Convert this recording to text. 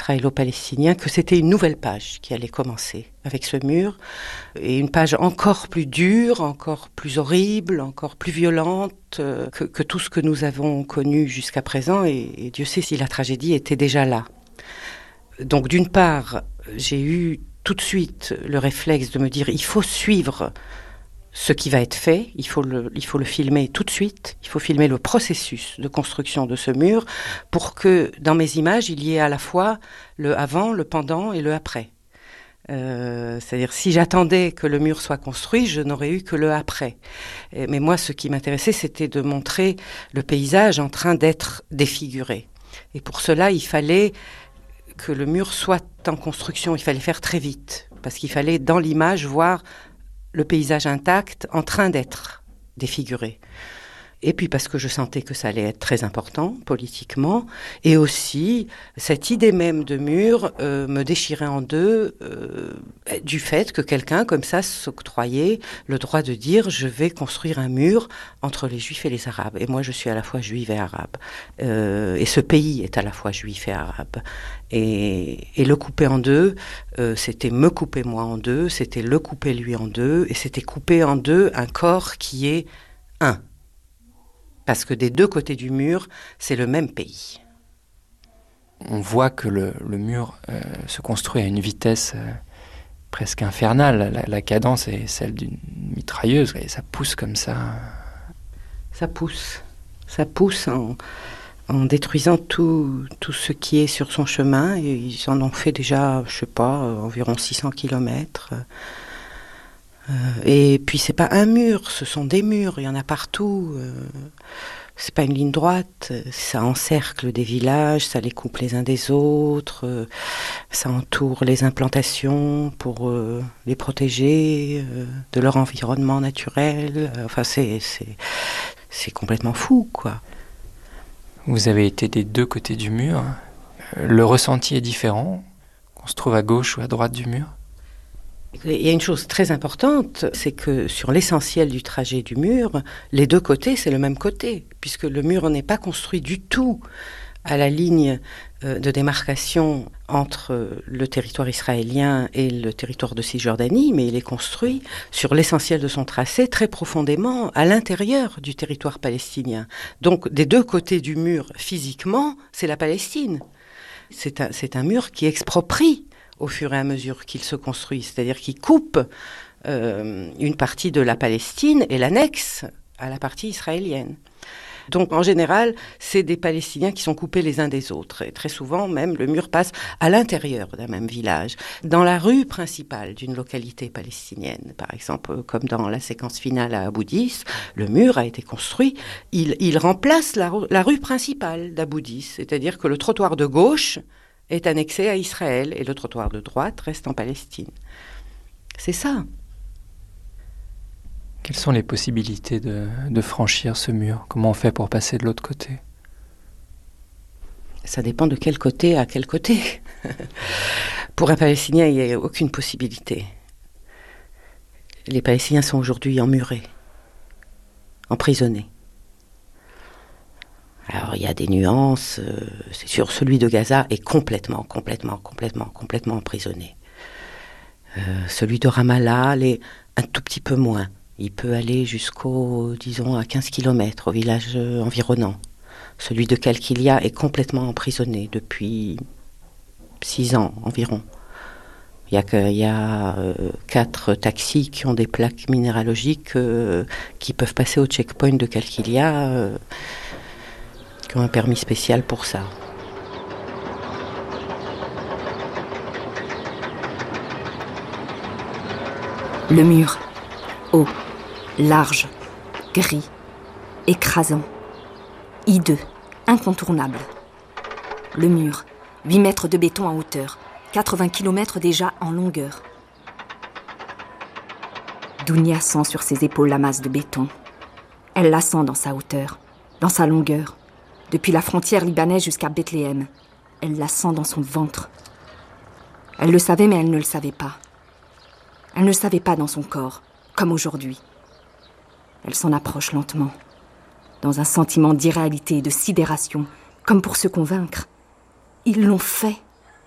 israélo-palestinien, que c'était une nouvelle page qui allait commencer avec ce mur, et une page encore plus dure, encore plus horrible, encore plus violente que tout ce que nous avons connu jusqu'à présent, et Dieu sait si la tragédie était déjà là. Donc d'une part, j'ai eu tout de suite le réflexe de me dire il faut suivre ce qui va être fait, il faut le filmer tout de suite, il faut filmer le processus de construction de ce mur pour que dans mes images, il y ait à la fois le avant, le pendant et le après. C'est-à-dire si j'attendais que le mur soit construit, je n'aurais eu que le après. Mais moi, ce qui m'intéressait, c'était de montrer le paysage en train d'être défiguré. Et pour cela, il fallait que le mur soit en construction, il fallait faire très vite, parce qu'il fallait dans l'image voir le paysage intact en train d'être défiguré. Et puis parce que je sentais que ça allait être très important politiquement, et aussi cette idée même de mur me déchirait en deux du fait que quelqu'un comme ça s'octroyait le droit de dire je vais construire un mur entre les Juifs et les Arabes. Et moi je suis à la fois juive et arabe, et ce pays est à la fois juif et arabe. Et le couper en deux, c'était me couper moi en deux, c'était le couper lui en deux, et c'était couper en deux un corps qui est un. Parce que des deux côtés du mur, c'est le même pays. On voit que le mur se construit à une vitesse presque infernale. La cadence est celle d'une mitrailleuse, et ça pousse comme ça. Ça pousse en détruisant tout ce qui est sur son chemin. Et ils en ont fait déjà, je sais pas, environ 600 kilomètres. Et puis c'est pas un mur, ce sont des murs, il y en a partout. C'est pas une ligne droite, ça encercle des villages, ça les coupe les uns des autres, ça entoure les implantations pour les protéger de leur environnement naturel. Enfin c'est complètement fou, quoi. Vous avez été des deux côtés du mur. Le ressenti est différent, qu'on se trouve à gauche ou à droite du mur? Il y a une chose très importante, c'est que sur l'essentiel du trajet du mur, les deux côtés, c'est le même côté, puisque le mur n'est pas construit du tout à la ligne de démarcation entre le territoire israélien et le territoire de Cisjordanie, mais il est construit sur l'essentiel de son tracé très profondément à l'intérieur du territoire palestinien. Donc des deux côtés du mur, physiquement, c'est la Palestine. C'est un mur qui exproprie au fur et à mesure qu'il se construit, c'est-à-dire qu'il coupe une partie de la Palestine et l'annexe à la partie israélienne. Donc en général, c'est des Palestiniens qui sont coupés les uns des autres. Et très souvent, même, le mur passe à l'intérieur d'un même village. Dans la rue principale d'une localité palestinienne, par exemple, comme dans la séquence finale à Abu Dis, le mur a été construit. Il remplace la rue principale d'Abu Dis, c'est-à-dire que le trottoir de gauche est annexé à Israël et le trottoir de droite reste en Palestine. C'est ça. Quelles sont les possibilités de franchir ce mur? Comment on fait pour passer de l'autre côté? Ça dépend de quel côté à quel côté. Pour un Palestinien, il n'y a aucune possibilité. Les Palestiniens sont aujourd'hui emmurés, emprisonnés. Alors, il y a des nuances, c'est sûr, celui de Gaza est complètement emprisonné. Celui de Ramallah l'est un tout petit peu moins. Il peut aller jusqu'au, disons, à 15 km, au village environnant. Celui de Kalkilia est complètement emprisonné depuis 6 ans environ. Il y a 4 taxis qui ont des plaques minéralogiques qui peuvent passer au checkpoint de Kalkilia, qui ont un permis spécial pour ça. Le mur, haut, large, gris, écrasant, hideux, incontournable. Le mur, 8 mètres de béton en hauteur, 80 km déjà en longueur. Dounia sent sur ses épaules la masse de béton. Elle la sent dans sa hauteur, dans sa longueur. Depuis la frontière libanaise jusqu'à Bethléem, elle la sent dans son ventre. Elle le savait, mais elle ne le savait pas. Elle ne le savait pas dans son corps, comme aujourd'hui. Elle s'en approche lentement, dans un sentiment d'irréalité et de sidération, comme pour se convaincre. Ils l'ont fait.